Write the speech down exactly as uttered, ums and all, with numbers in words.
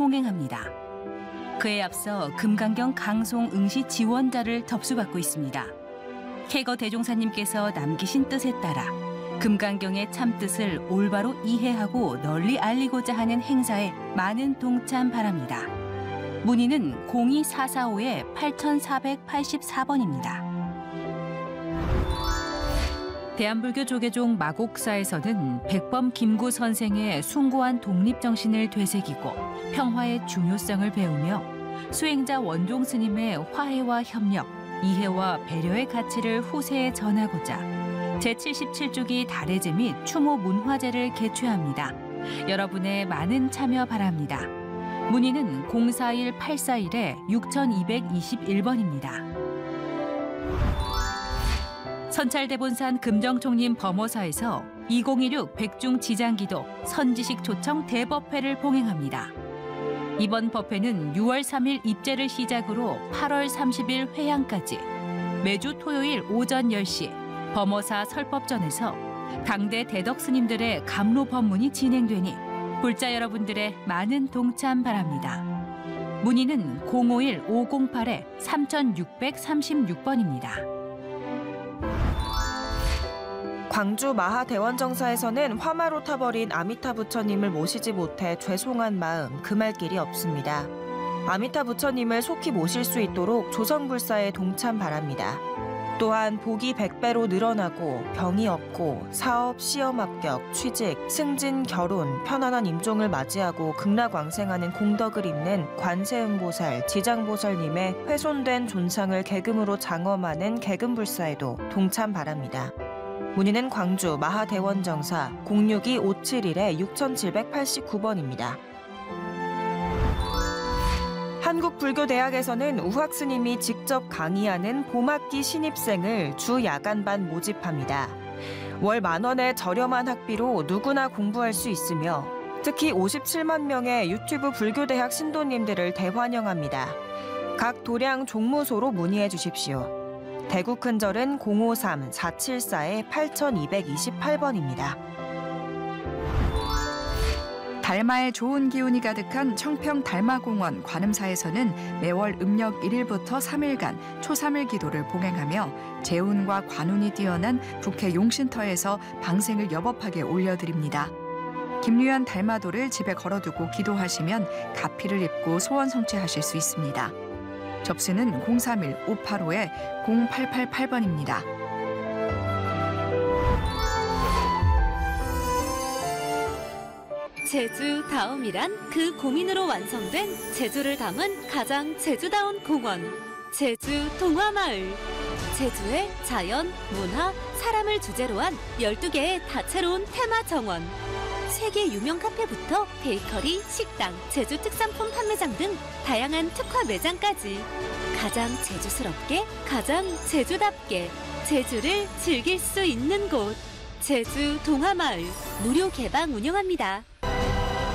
봉행합니다. 그에 앞서 금강경 강송 응시 지원자를 접수받고 있습니다. 캐거 대종사님께서 남기신 뜻에 따라 금강경의 참뜻을 올바로 이해하고 널리 알리고자 하는 행사에 많은 동참 바랍니다. 문의는 공이사사오 팔사팔사 번입니다. 대한불교 조계종 마곡사에서는 백범 김구 선생의 숭고한 독립정신을 되새기고 평화의 중요성을 배우며 수행자 원종 스님의 화해와 협력, 이해와 배려의 가치를 후세에 전하고자 제칠십칠 주기 달해제 및 추모 문화제를 개최합니다. 여러분의 많은 참여 바랍니다. 문의는 공사일 팔사일 육이이일 번입니다. 선찰대본산 금정총림 범어사에서 이천십육 백중 지장기도 선지식 초청 대법회를 봉행합니다. 이번 법회는 유월 삼일 입제를 시작으로 팔월 삼십일 회향까지 매주 토요일 오전 열 시 범어사 설법전에서 당대 대덕 스님들의 감로 법문이 진행되니 불자 여러분들의 많은 동참 바랍니다. 문의는 공오일 오공팔 삼육삼육 번입니다. 광주 마하대원정사에서는 화마로 타버린 아미타 부처님을 모시지 못해 죄송한 마음 금할 길이 없습니다. 아미타 부처님을 속히 모실 수 있도록 조성불사에 동참 바랍니다. 또한 복이 백 배로 늘어나고 병이 없고 사업, 시험 합격, 취직, 승진, 결혼, 편안한 임종을 맞이하고 극락왕생하는 공덕을 잇는 관세음보살, 지장보살님의 훼손된 존상을 계금으로 장엄하는 계금불사에도 동참 바랍니다. 문의는 광주 마하대원정사 공육이 오칠일 육칠팔구 번입니다. 한국불교대학에서는 우학스님이 직접 강의하는 봄학기 신입생을 주 야간반 모집합니다. 월 만 원의 저렴한 학비로 누구나 공부할 수 있으며 특히 오십칠만 명의 유튜브 불교대학 신도님들을 대환영합니다. 각 도량 종무소로 문의해 주십시오. 대구 큰절은 공오삼 사칠사 팔이이이팔 번입니다. 달마의 좋은 기운이 가득한 청평 달마공원 관음사에서는 매월 음력 일 일부터 삼 일간 초삼일 기도를 봉행하며 재운과 관운이 뛰어난 북해 용신터에서 방생을 여법하게 올려드립니다. 김유한 달마도를 집에 걸어두고 기도하시면 가피를 입고 소원 성취하실 수 있습니다. 접수는 공삼일 오팔오 공팔팔팔 번입니다. 제주 다음이란 그 고민으로 완성된 제주를 담은 가장 제주다운 공원, 제주 동화마을. 제주의 자연, 문화, 사람을 주제로 한 열두 개의 다채로운 테마 정원. 세계 유명 카페부터 베이커리, 식당, 제주 특산품 판매장 등 다양한 특화 매장까지 가장 제주스럽게, 가장 제주답게 제주를 즐길 수 있는 곳. 제주 동화마을 무료 개방 운영합니다.